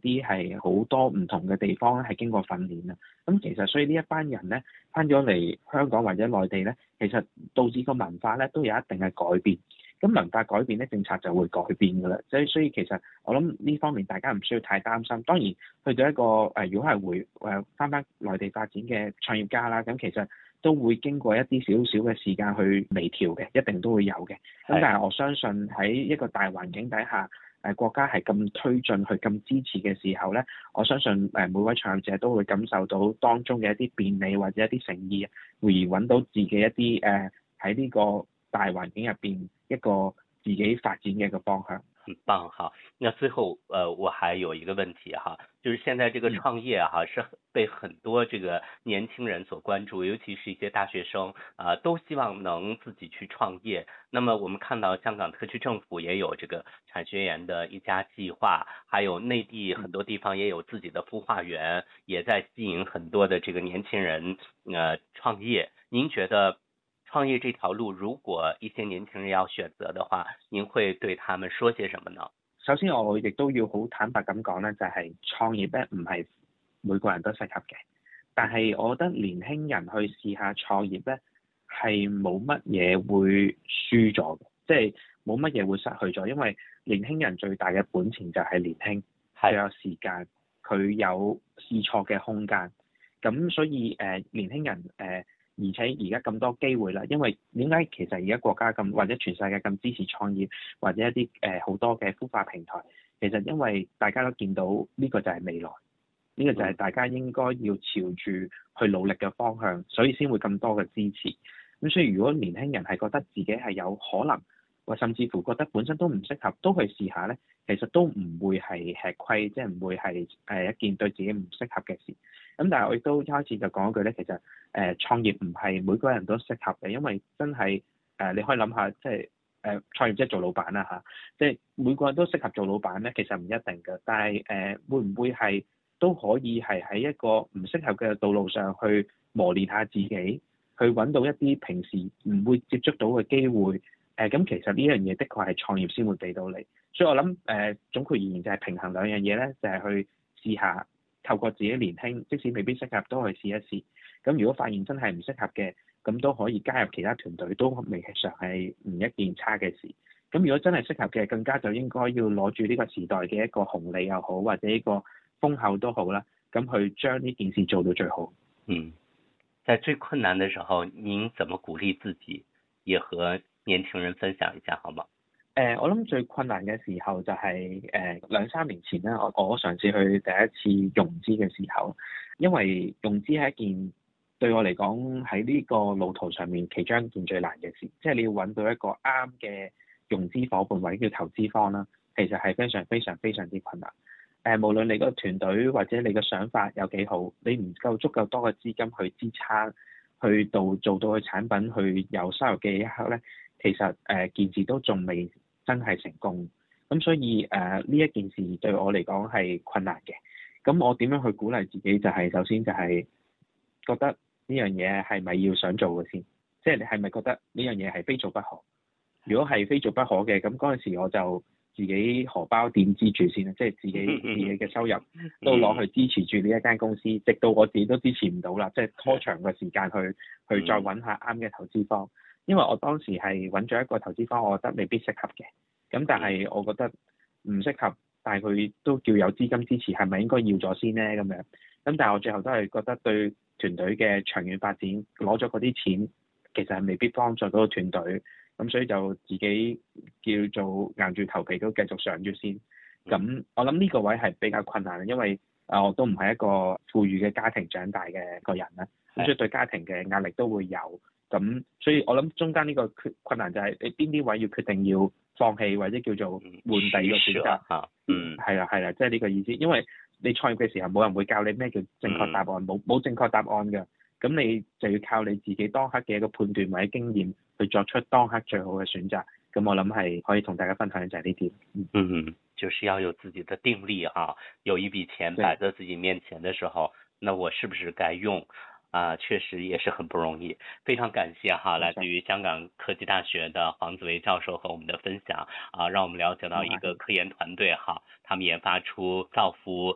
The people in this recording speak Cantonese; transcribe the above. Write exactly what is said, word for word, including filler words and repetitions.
啲係好多唔同嘅地方係經過訓練啊。咁其實所以呢一班人咧翻咗嚟香港或者內地咧，其實導致個文化咧都有一定嘅改變。咁文化改變咧，政策就會改變㗎啦。所以所以其實我諗呢方面大家唔需要太擔心。當然去到一個誒、呃，如果係回誒翻返內地發展嘅創業家啦，咁其實都會經過一啲少少嘅時間去微調嘅，一定都會有嘅。咁但係我相信喺一個大環境底下，誒、呃、國家係咁推進去咁支持嘅時候咧，我相信誒每位創業者都會感受到當中嘅一啲便利或者一啲誠意，而揾到自己一啲誒喺呢個大環境入邊一個自己發展嘅一個方向。 很棒哈。那最後呃我還有一個問題哈，就是現在這個創業哈、嗯、是被很多這個年輕人所關注，尤其是一些大學生啊、呃、都希望能自己去創業。那麼我們看到香港特區政府也有這個產學研的一家計劃，還有內地很多地方也有自己的孵化園、嗯、也在吸引很多的這個年輕人呃創業。您覺得創業這條路，如果一些年輕人要選擇的話，您會對他們說些什麼呢？ 首先我亦都要好坦白咁講咧，就係、是、創業咧唔係每個人都適合嘅，但係我覺得年輕人去試下創業咧係冇乜嘢會輸咗嘅，即係冇乜嘢會失去咗，因為年輕人最大嘅本錢就係年輕，佢有時間，佢有試錯嘅空間，咁所以誒、呃、年輕人誒。呃而且而家咁多機會啦，因為點解其實而家國家咁或者全世界咁支持創業，或者一啲誒好多嘅孵化平台，其實因為大家都見到呢個就係未來，呢個就係大家應該要朝住去努力嘅方向，所以先會咁多嘅支持。咁所以如果年輕人係覺得自己係有可能，或甚至乎覺得本身都唔適合，都去試下咧，其實都唔會係吃虧，即係唔會係誒一件對自己唔適合嘅事。咁但係我亦都一開始就講一句咧，其實誒、呃、創業唔係每個人都適合嘅，因為真係誒、呃、你可以諗下，即係誒、呃、創業即係做老闆啦嚇，即係每個人都適合做老闆咧，其實唔一定嘅。但係誒、呃、會唔會係都可以係喺一個唔適合嘅道路上去磨練下自己，去揾到一啲平時唔會接觸到嘅機會。誒咁、呃、其實呢樣嘢的確係創業先會俾到你，所以我諗誒、呃、總括而言就係平衡兩樣嘢咧，就係、是、去試下透過自己年輕，即使未必適合都去試一試。咁如果發現真係唔適合嘅，咁都可以加入其他團隊，都未嘗係唔一件差嘅事。咁如果真係適合嘅，更加就應該要攞住呢個時代嘅一個紅利又好，或者一個風口都好啦，咁去將呢件事做到最好。 嗯，在最困難的時候，您怎麼鼓勵自己，也和年輕人分享一下好嗎？誒、 呃，我諗最困難嘅時候就係、是、誒、呃、兩三年前咧，我我嘗試去第一次融資嘅時候，因為融資係一件對我嚟講喺呢個路途上面其中一件最難嘅事，即係你要揾到一個啱嘅融資夥伴或者叫投資方啦，其實係非常非常非常之困難。誒、呃，無論你個團隊或者你個想法有幾好，你唔夠足夠多嘅資金去支撐，去到做到個產品去有收入嘅一刻咧，其實誒、呃、件事都仲未真係成功，咁所以誒呢、呃、一件事對我嚟講係困難嘅。咁我點樣去鼓勵自己？就係、是、首先就係覺得呢樣嘢係咪要想做嘅先，即係你係咪覺得呢樣嘢係非做不可？如果係非做不可嘅，咁嗰陣時我就自己荷包點支住先啦，即係自己自己嘅收入都攞去支持住呢一間公司，直到我自己都支持唔到啦，即係拖長個時間去去再揾下啱嘅投資方。因為我當時係揾咗一個投資方，我覺得未必適合嘅。咁但係我覺得唔適合，但係佢都叫有資金支持，係咪應該要咗先呢？咁樣。咁但係我最後都係覺得對團隊嘅長遠發展攞咗嗰啲錢，其實係未必幫助到個團隊。咁所以就自己叫做硬住頭皮都繼續上咗先。咁我諗呢個位係比較困難，因為啊我都唔係一個富裕嘅家庭長大嘅個人啦，咁所以對家庭嘅壓力都會有。咁所以我諗中間呢個困困難就係你邊啲位要決定要放棄或者叫做換第二個選擇嚇，嗯，係啦係啦，即係呢個意思。因為你創業嘅時候冇人會教你咩叫正確答案，冇冇、嗯、正確答案㗎。咁你就要靠你自己當刻嘅一個判斷或者經驗去作出當刻最好嘅選擇。咁我諗係可以同大家分享就係呢點。 嗯嗯，就是要有自己的定力哈，有一筆錢擺在自己面前的時候，那我是不是該用？啊，確實也是很不容易，非常感謝哈，來自於香港科技大學的黃子維教授和我們的分享啊，讓我們了解到一個科研團隊哈，他們研發出造福